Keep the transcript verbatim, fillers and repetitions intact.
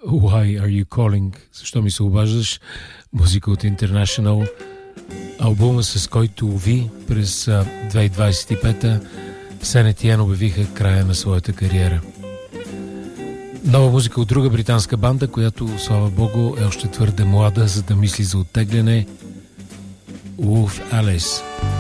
Why Are You Calling? Защо ми се обаждаш? Музика от International. Албума, с който Ви през две хиляди двадесет и пета Saint Etienne обявиха края на своята кариера. Нова музика от друга британска банда, която, слава богу, е още твърде млада, за да мисли за оттегляне. Wolf Alice.